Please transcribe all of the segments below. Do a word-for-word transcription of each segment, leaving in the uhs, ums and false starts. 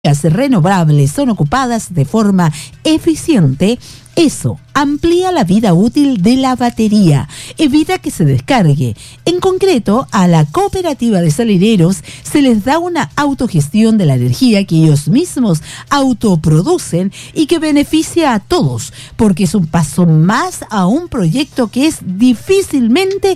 renovables son ocupadas de forma eficiente, eso amplía la vida útil de la batería, evita que se descargue. En concreto, a la cooperativa de salineros se les da una autogestión de la energía que ellos mismos autoproducen y que beneficia a todos, porque es un paso más a un proyecto que es difícilmente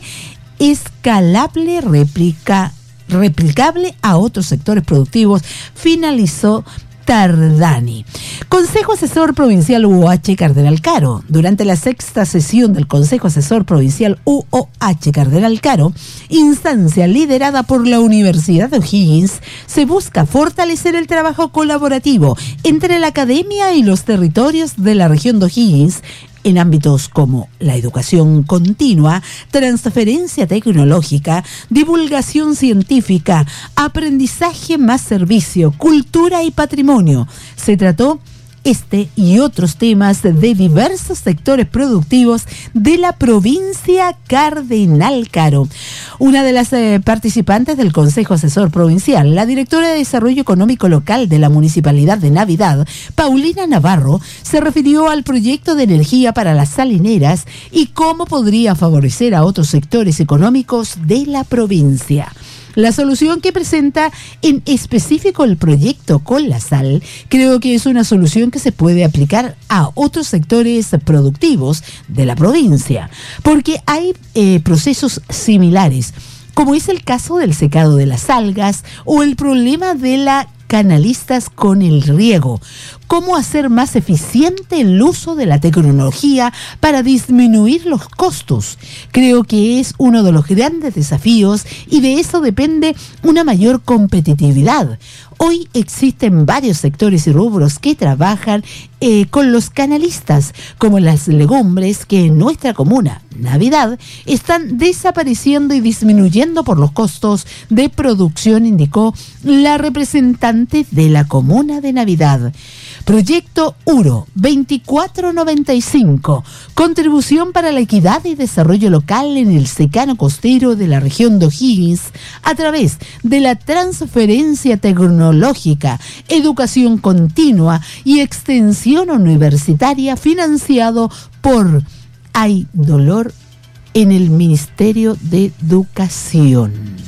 escalable, réplica replicable a otros sectores productivos, finalizó Tardani. Consejo Asesor Provincial U O H Cardenal Caro. Durante la sexta sesión del Consejo Asesor Provincial U O H Cardenal Caro, instancia liderada por la Universidad de O'Higgins, se busca fortalecer el trabajo colaborativo entre la academia y los territorios de la región de O'Higgins en ámbitos como la educación continua, transferencia tecnológica, divulgación científica, aprendizaje más servicio, cultura y patrimonio. Se trató este y otros temas de diversos sectores productivos de la provincia Cardenal Caro. Una de las eh, participantes del Consejo Asesor Provincial, la directora de Desarrollo Económico Local de la Municipalidad de Navidad, Paulina Navarro, se refirió al proyecto de energía para las salineras y cómo podría favorecer a otros sectores económicos de la provincia. La solución que presenta en específico el proyecto con la sal, creo que es una solución que se puede aplicar a otros sectores productivos de la provincia, porque hay eh, procesos similares, como es el caso del secado de las algas o el problema de la canalistas con el riego. Cómo hacer más eficiente el uso de la tecnología para disminuir los costos. Creo que es uno de los grandes desafíos y de eso depende una mayor competitividad. Hoy existen varios sectores y rubros que trabajan eh, con los canalistas, como las legumbres que en nuestra comuna, Navidad, están desapareciendo y disminuyendo por los costos de producción, indicó la representante de la comuna de Navidad. Proyecto U R O veinticuatro noventa y cinco, contribución para la equidad y desarrollo local en el secano costero de la región de O'Higgins a través de la transferencia tecnológica, educación continua y extensión universitaria, financiado por Hay Dolor en el Ministerio de Educación.